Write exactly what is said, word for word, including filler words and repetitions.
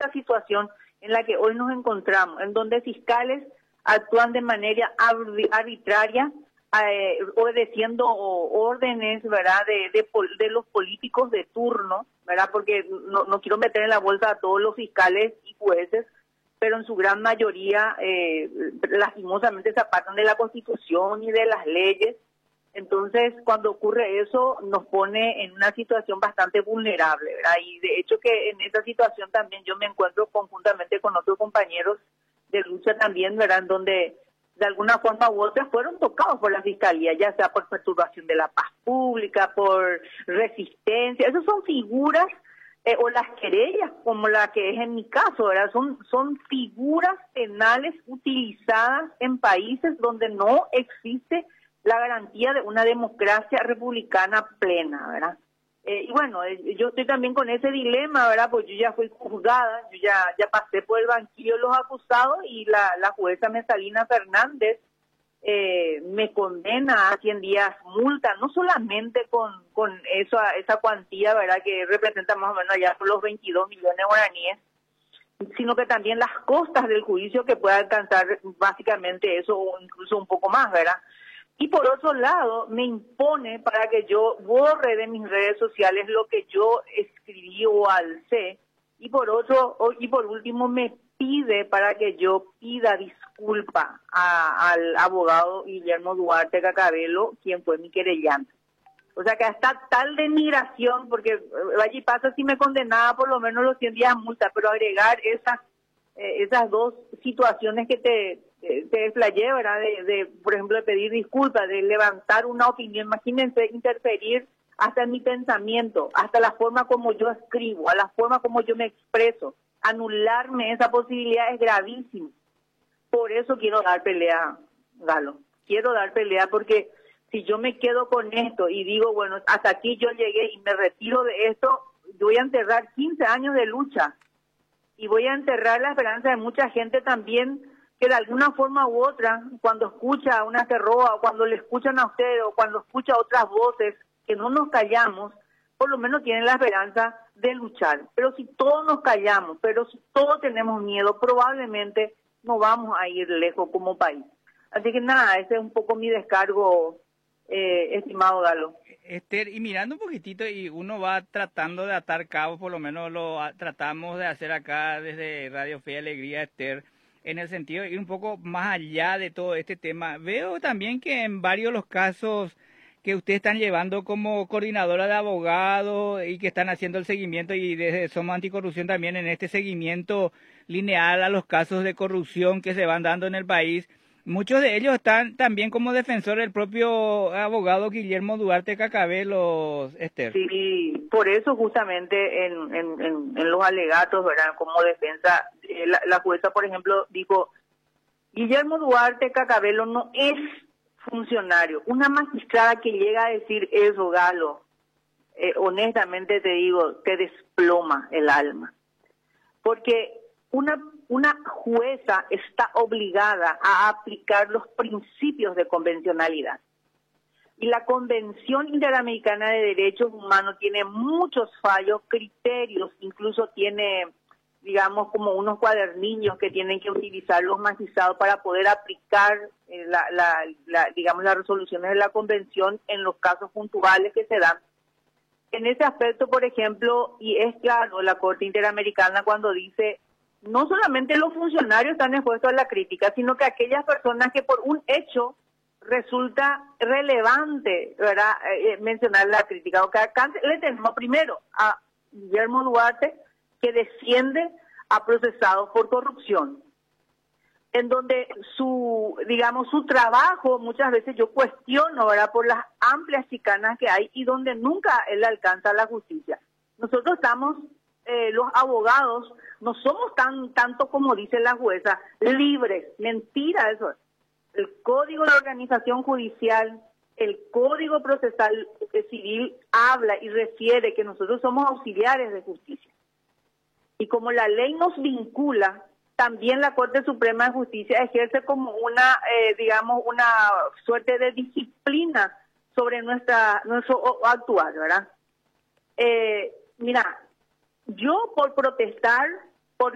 esta situación en la que hoy nos encontramos, en donde fiscales actúan de manera arbitraria, eh, obedeciendo órdenes, ¿verdad?, de, de, de los políticos de turno, ¿verdad?, porque no, no quiero meter en la bolsa a todos los fiscales y jueces, pero en su gran mayoría eh, lastimosamente se apartan de la Constitución y de las leyes. Entonces, cuando ocurre eso, nos pone en una situación bastante vulnerable, ¿verdad? Y de hecho que en esa situación también yo me encuentro conjuntamente con otros compañeros de lucha también, ¿verdad?, en donde de alguna forma u otra fueron tocados por la Fiscalía, ya sea por perturbación de la paz pública, por resistencia. Esas son figuras, eh, o las querellas, como la que es en mi caso, ¿verdad? Son, son figuras penales utilizadas en países donde no existe la garantía de una democracia republicana plena, ¿verdad? Eh, y bueno, eh, yo estoy también con ese dilema, ¿verdad? Pues yo ya fui juzgada, yo ya ya pasé por el banquillo de los acusados y la, la jueza Mesalina Fernández eh, me condena a cien días multa, no solamente con, con eso, esa cuantía, ¿verdad?, que representa más o menos allá por los veintidós millones de guaraníes, sino que también las costas del juicio que puede alcanzar básicamente eso o incluso un poco más, ¿verdad? Y por otro lado, me impone para que yo borre de mis redes sociales lo que yo escribí o alcé. Y por otro, y por último, me pide para que yo pida disculpa a, al abogado Guillermo Duarte Cacabello, quien fue mi querellante. O sea que hasta tal denigración, porque vaya y pasa si me condenaba por lo menos los cien días multa, pero agregar esas, eh, esas dos situaciones que te... te explayé, ¿verdad?, de, de, por ejemplo, de pedir disculpas, de levantar una opinión, imagínense interferir hasta en mi pensamiento, hasta la forma como yo escribo, a la forma como yo me expreso, anularme esa posibilidad es gravísimo. Por eso quiero dar pelea, Galo, quiero dar pelea porque si yo me quedo con esto y digo, bueno, hasta aquí yo llegué y me retiro de esto, voy a enterrar quince años de lucha y voy a enterrar la esperanza de mucha gente también que de alguna forma u otra, cuando escucha a una terroa, o cuando le escuchan a ustedes, o cuando escucha otras voces, que no nos callamos, por lo menos tienen la esperanza de luchar. Pero si todos nos callamos, pero si todos tenemos miedo, probablemente no vamos a ir lejos como país. Así que nada, ese es un poco mi descargo, eh, estimado Galo. Esther, y mirando un poquitito, y uno va tratando de atar cabos, por lo menos lo tratamos de hacer acá desde Radio Fe y Alegría, Esther, en el sentido de ir un poco más allá de todo este tema. Veo también que en varios de los casos que ustedes están llevando como coordinadora de abogados y que están haciendo el seguimiento, y desde Somos Anticorrupción también en este seguimiento lineal a los casos de corrupción que se van dando en el país, muchos de ellos están también como defensor del propio abogado Guillermo Duarte Cacabello, Esther. Sí, por eso justamente en, en, en, en los alegatos, ¿verdad?, como defensa, eh, la, la jueza, por ejemplo, dijo, Guillermo Duarte Cacabello no es funcionario. Una magistrada que llega a decir eso, Galo, eh, honestamente te digo, te desploma el alma. Porque una, una jueza está obligada a aplicar los principios de convencionalidad. Y la Convención Interamericana de Derechos Humanos tiene muchos fallos, criterios, incluso tiene, digamos, como unos cuadernillos que tienen que utilizar los magistrados para poder aplicar eh, la, la, la, digamos, las resoluciones de la Convención en los casos puntuales que se dan. En ese aspecto, por ejemplo, y es claro, la Corte Interamericana cuando dice, no solamente los funcionarios están expuestos a la crítica, sino que aquellas personas que por un hecho resulta relevante, ¿verdad?, eh, mencionar la crítica. O que acá le tenemos primero a Guillermo Duarte, que defiende a procesados por corrupción, en donde su, digamos, su trabajo muchas veces yo cuestiono, ¿verdad?, por las amplias chicanas que hay y donde nunca él alcanza la justicia. Nosotros estamos, eh, los abogados, no somos tan tanto como dice la jueza, libres. Mentira eso. El Código de Organización Judicial, el Código Procesal Civil habla y refiere que nosotros somos auxiliares de justicia. Y como la ley nos vincula, también la Corte Suprema de Justicia ejerce como una, eh, digamos, una suerte de disciplina sobre nuestra nuestro actuar, ¿verdad? Eh, mira, yo por protestar